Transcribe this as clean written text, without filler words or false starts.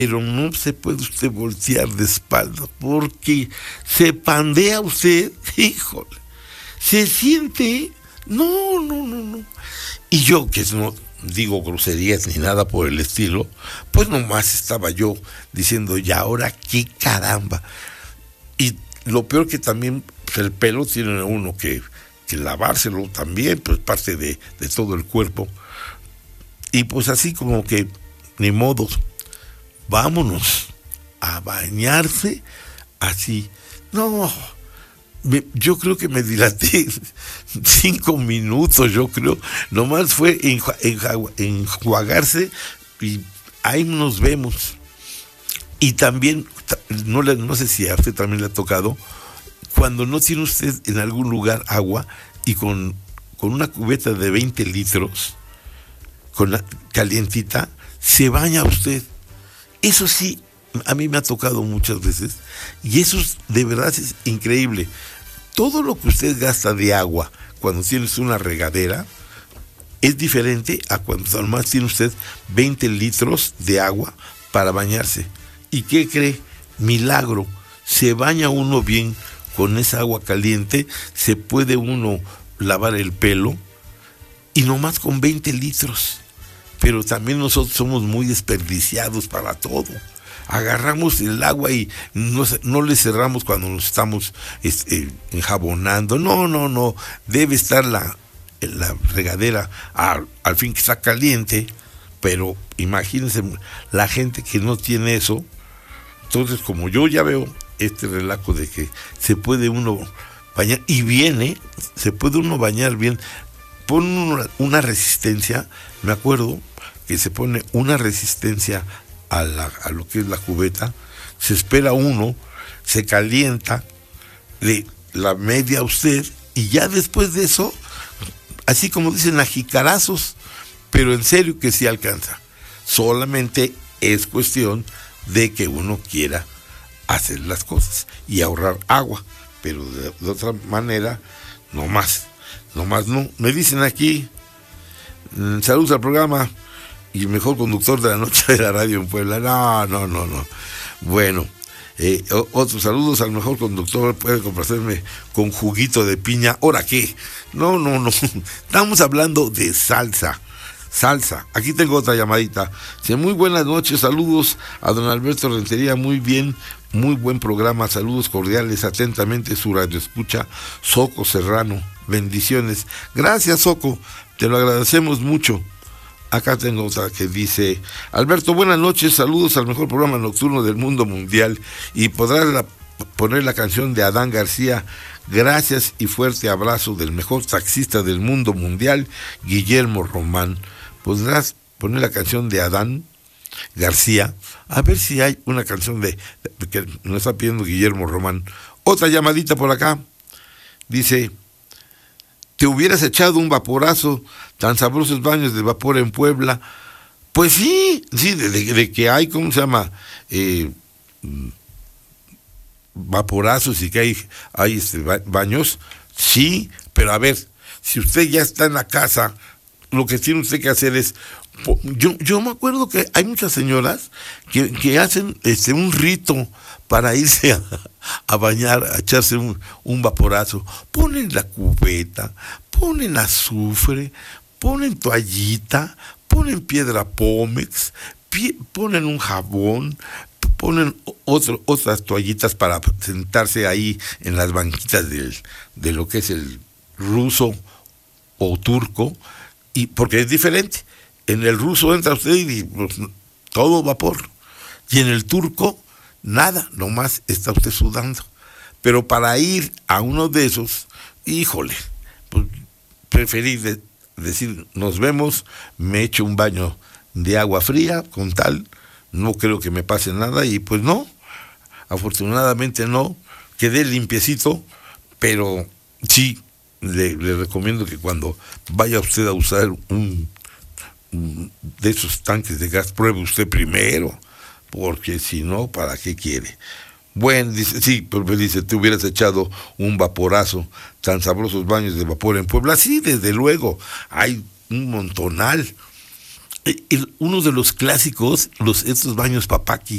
pero no se puede usted voltear de espaldas porque se pandea usted, híjole, se siente, no. Y yo, que no digo groserías ni nada por el estilo, pues nomás estaba yo diciendo, ¿y ahora qué caramba? Y lo peor que también, pues el pelo tiene uno que lavárselo también, pues parte de todo el cuerpo. Y pues así como que, ni modo, vámonos a bañarse así. No, yo creo que me dilaté 5 minutos, yo creo. Nomás fue enjuagarse y ahí nos vemos. Y también, no sé si a usted también le ha tocado, cuando no tiene usted en algún lugar agua y con una cubeta de 20 litros, con la calientita, se baña usted. Eso sí, a mí me ha tocado muchas veces, y eso de verdad es increíble. Todo lo que usted gasta de agua cuando tiene usted una regadera es diferente a cuando nomás tiene usted 20 litros de agua para bañarse. ¿Y qué cree? Milagro, se baña uno bien con esa agua caliente, se puede uno lavar el pelo, y nomás con 20 litros. Pero también nosotros somos muy desperdiciados para todo. Agarramos el agua y no le cerramos cuando nos estamos enjabonando. No. Debe estar la regadera al fin que está caliente. Pero imagínense la gente que no tiene eso. Entonces, como yo ya veo este relajo de que se puede uno bañar, y viene, se puede uno bañar bien, pone una resistencia, me acuerdo que se pone una resistencia a lo que es la cubeta, se espera uno, se calienta, la media usted, y ya después de eso, así como dicen, a jicarazos, pero en serio que sí alcanza. Solamente es cuestión de que uno quiera hacer las cosas y ahorrar agua, pero de otra manera, no más no. Me dicen aquí, saludos al programa y mejor conductor de la noche de la radio en Puebla. No. Bueno, otros saludos al mejor conductor, puede complacerme con juguito de piña. ¿Ahora qué? No. Estamos hablando de salsa. Aquí tengo otra llamadita. Sí, muy buenas noches, saludos a don Alberto Rentería, muy bien, muy buen programa, saludos cordiales, atentamente su radio escucha, Soco Serrano, bendiciones. Gracias, Soco, te lo agradecemos mucho. Acá tengo otra que dice, Alberto, buenas noches, saludos al mejor programa nocturno del mundo mundial, y podrás poner la canción de Adán García, gracias y fuerte abrazo del mejor taxista del mundo mundial, Guillermo Román. ¿Podrás poner la canción de Adán García? A ver si hay una canción que nos está pidiendo Guillermo Román. Otra llamadita por acá. Dice, ¿te hubieras echado un vaporazo, tan sabrosos baños de vapor en Puebla? Pues sí, de que hay, ¿cómo se llama? Vaporazos y que hay baños, sí, pero a ver, si usted ya está en la casa, lo que tiene usted que hacer es, yo me acuerdo que hay muchas señoras que hacen un rito para irse a bañar, a echarse un vaporazo. Ponen la cubeta, ponen azufre, ponen toallita, ponen piedra pómex, ponen un jabón, ponen otras toallitas para sentarse ahí en las banquitas de lo que es el ruso o turco, y porque es diferente. En el ruso entra usted y pues, todo vapor, y en el turco nada, nomás está usted sudando. Pero para ir a uno de esos, híjole, pues preferí decir, nos vemos, me echo un baño de agua fría, con tal, no creo que me pase nada, y pues no, afortunadamente no, quedé limpiecito, pero sí, le recomiendo que cuando vaya usted a usar un de esos tanques de gas, pruebe usted primero, porque si no, ¿para qué quiere? Bueno, dice, sí, pues dice, te hubieras echado un vaporazo, tan sabrosos baños de vapor en Puebla. Sí, desde luego, hay un montonal. Uno de los clásicos, estos baños Papaki,